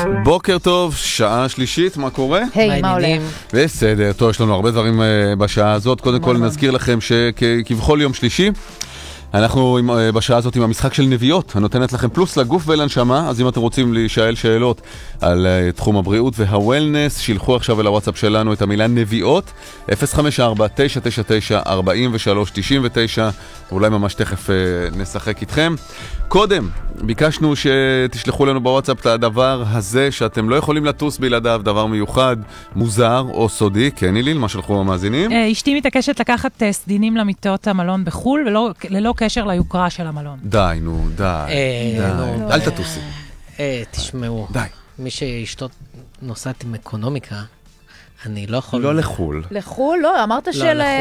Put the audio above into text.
בוקר טוב, שעה שלישית, מה קורה? היי, מה הולך? בסדר, טוב, יש לנו הרבה דברים בשעה הזאת. קודם כל נזכיר לכם שכבכל יום שלישי, אנחנו בשעה הזאת עם המשחק של נביאות, הנותנת לכם פלוס לגוף ולנשמה, אז אם אתם רוצים להישאל שאלות על תחום הבריאות והוולנס, שילחו עכשיו אל הוואטסאפ שלנו את המילה נביאות, 054-999-4399, ואולי ממש תכף נשחק איתכם. קודם, ביקשנו שתשלחו לנו בוואטסאפ את הדבר הזה שאתם לא יכולים לטוס בלעדיו, דבר מיוחד, מוזר או סודי. כן, איליל, מה שלחו המאזינים? אשתי מתעקשת לקחת סדינים למיטות המלון בחול, וללא קשר ליוקרה של המלון. די, נו, די. אל תטוסי. תשמעו. די. מי שאשתו נוסעת עם אקונומיקה, אני לא יכול... לא לחול. לחול? לא, אמרת של...